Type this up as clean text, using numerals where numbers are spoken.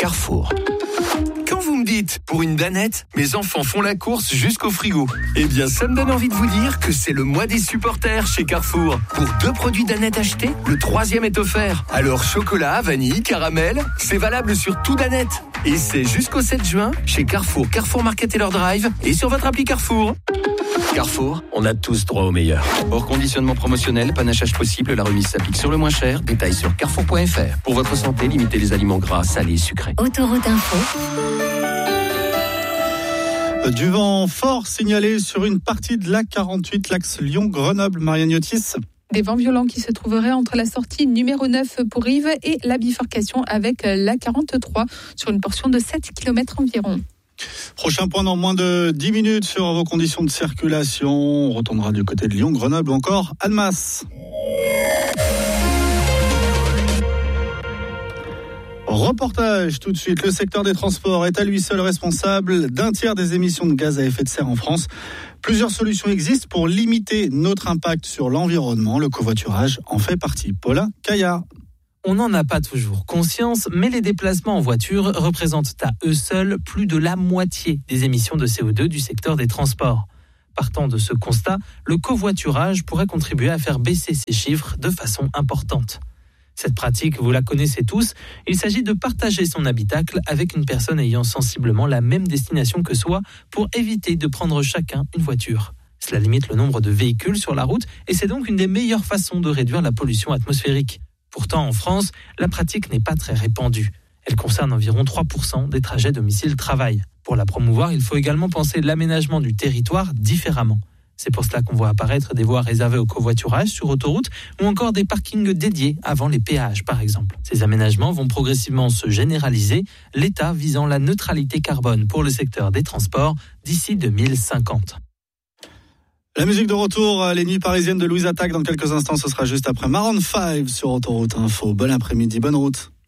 Carrefour. Quand vous me dites, pour une danette, mes enfants font la course jusqu'au frigo, eh bien ça me donne envie de vous dire que c'est le mois des supporters chez Carrefour. Pour 2 produits danette achetés, le 3e est offert. Alors chocolat, vanille, caramel, c'est valable sur tout danette. Et c'est jusqu'au 7 juin chez Carrefour, Carrefour Market et leur Drive et sur votre appli Carrefour. Carrefour, on a tous droit au meilleur. Hors conditionnement promotionnel, panachage possible, la remise s'applique sur le moins cher. Détails sur carrefour.fr. Pour votre santé, limitez les aliments gras, salés et sucrés. Autoroute Info. Du vent fort signalé sur une partie de l'A48, l'axe Lyon-Grenoble. Marianne Yotis. Des vents violents qui se trouveraient entre la sortie numéro 9 pour Rives et la bifurcation avec l'A43 sur une portion de 7 km environ. Prochain point dans moins de 10 minutes sur vos conditions de circulation. On retournera du côté de Lyon, Grenoble ou encore Annemasse. Reportage tout de suite. Le secteur des transports est à lui seul responsable d'un tiers des émissions de gaz à effet de serre en France. Plusieurs solutions existent pour limiter notre impact sur l'environnement. Le covoiturage en fait partie. Paulin Caillard. On n'en a pas toujours conscience, mais les déplacements en voiture représentent à eux seuls plus de la moitié des émissions de CO2 du secteur des transports. Partant de ce constat, le covoiturage pourrait contribuer à faire baisser ces chiffres de façon importante. Cette pratique, vous la connaissez tous, il s'agit de partager son habitacle avec une personne ayant sensiblement la même destination que soi pour éviter de prendre chacun une voiture. Cela limite le nombre de véhicules sur la route et c'est donc une des meilleures façons de réduire la pollution atmosphérique. Pourtant, en France, la pratique n'est pas très répandue. Elle concerne environ 3% des trajets domicile-travail. Pour la promouvoir, il faut également penser l'aménagement du territoire différemment. C'est pour cela qu'on voit apparaître des voies réservées au covoiturage sur autoroute ou encore des parkings dédiés avant les péages, par exemple. Ces aménagements vont progressivement se généraliser, l'État visant la neutralité carbone pour le secteur des transports d'ici 2050. La musique de retour, les nuits parisiennes de Louise Attaque dans quelques instants, ce sera juste après Maroon 5 sur Autoroute Info. Bon après-midi, bonne route.